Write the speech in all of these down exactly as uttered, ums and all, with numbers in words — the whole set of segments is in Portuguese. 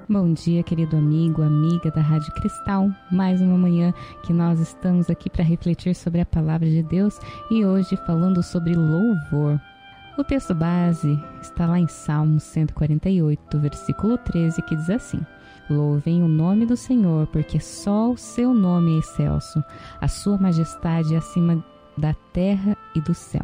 Bom dia, querido amigo, amiga da Rádio Cristal. Mais uma manhã que nós estamos aqui para refletir sobre a palavra de Deus e hoje falando sobre louvor. O texto base está lá em Salmo cento e quarenta e oito, versículo treze, que diz assim: Louvem o nome do Senhor, porque só o seu nome é excelso, a sua majestade é acima da terra e do céu.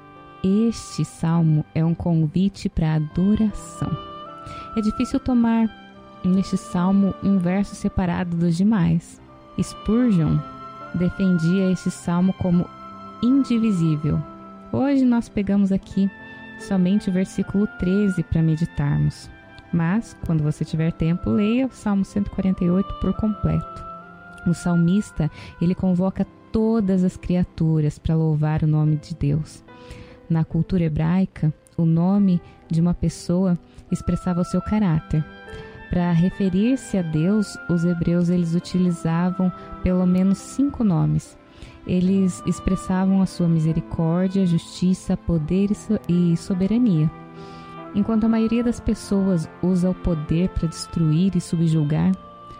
Este salmo é um convite para adoração. É difícil tomar neste salmo um verso separado dos demais. Spurgeon defendia este salmo como indivisível. Hoje nós pegamos aqui somente o versículo treze para meditarmos. Mas, quando você tiver tempo, leia o Salmo cento e quarenta e oito por completo. O salmista, ele convoca todas as criaturas para louvar o nome de Deus. Na cultura hebraica, o nome de uma pessoa expressava o seu caráter. Para referir-se a Deus, os hebreus eles utilizavam pelo menos cinco nomes. Eles expressavam a sua misericórdia, justiça, poder e soberania. Enquanto a maioria das pessoas usa o poder para destruir e subjugar,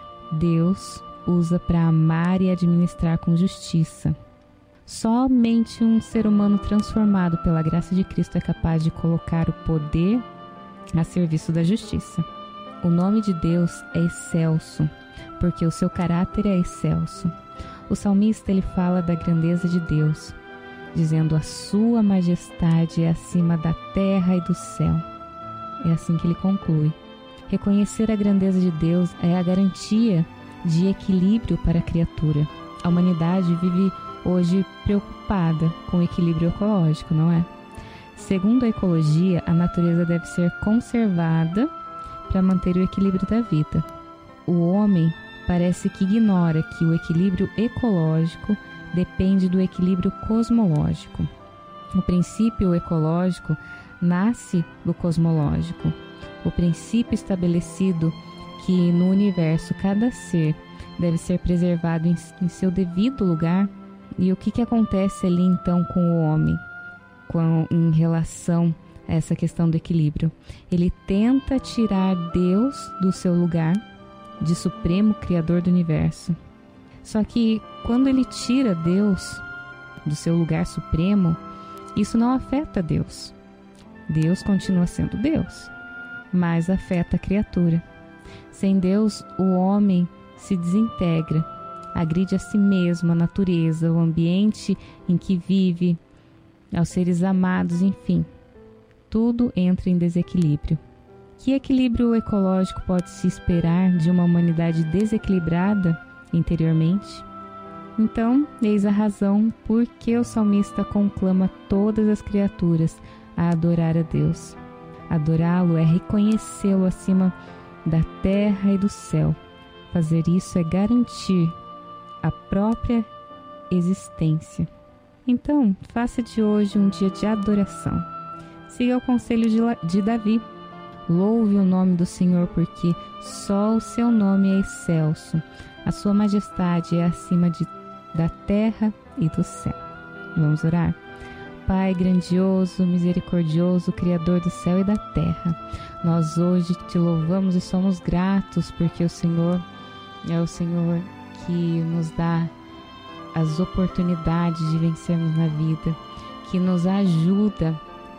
Deus usa para amar e administrar com justiça. Somente um ser humano transformado pela graça de Cristo é capaz de colocar o poder a serviço da justiça. O nome de Deus é excelso, porque o seu caráter é excelso. O salmista ele fala da grandeza de Deus, dizendo: a sua majestade é acima da terra e do céu. É assim que ele conclui. Reconhecer a grandeza de Deus é a garantia de equilíbrio para a criatura. A humanidade vive hoje preocupada com o equilíbrio ecológico, não é? Segundo a ecologia, a natureza deve ser conservada para manter o equilíbrio da vida. O homem parece que ignora que o equilíbrio ecológico depende do equilíbrio cosmológico. O princípio ecológico nasce do cosmológico. O princípio estabelecido que no universo cada ser deve ser preservado em, em seu devido lugar. E o que, que acontece ali então com o homem com, em relação a essa questão do equilíbrio? Ele tenta tirar Deus do seu lugar de supremo criador do universo. Só que quando ele tira Deus do seu lugar supremo, isso não afeta Deus. Deus continua sendo Deus, mas afeta a criatura. Sem Deus, o homem se desintegra, agride a si mesmo, a natureza, o ambiente em que vive, aos seres amados, enfim. Tudo entra em desequilíbrio. Que equilíbrio ecológico pode se esperar de uma humanidade desequilibrada interiormente? Então, eis a razão por que o salmista conclama todas as criaturas a adorar a Deus. Adorá-lo é reconhecê-lo acima da terra e do céu. Fazer isso é garantir a própria existência. Então, faça de hoje um dia de adoração. Siga o conselho de, de Davi. Louve o nome do Senhor, porque só o seu nome é excelso. A sua majestade é acima de, da terra e do céu. Vamos orar? Pai grandioso, misericordioso, Criador do céu e da terra, nós hoje te louvamos e somos gratos porque o Senhor é o Senhor que nos dá as oportunidades de vencermos na vida, que nos ajuda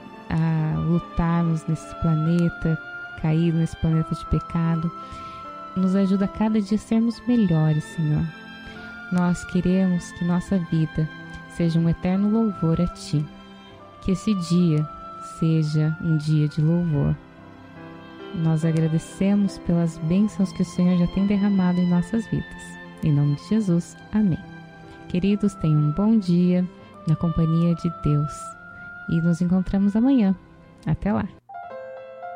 a lutarmos nesse planeta caído, nesse planeta de pecado. Nos ajuda a cada dia a sermos melhores, Senhor. Nós queremos que nossa vida seja um eterno louvor a Ti. Que esse dia seja um dia de louvor. Nós agradecemos pelas bênçãos que o Senhor já tem derramado em nossas vidas. Em nome de Jesus, amém. Queridos, tenham um bom dia na companhia de Deus. E nos encontramos amanhã. Até lá!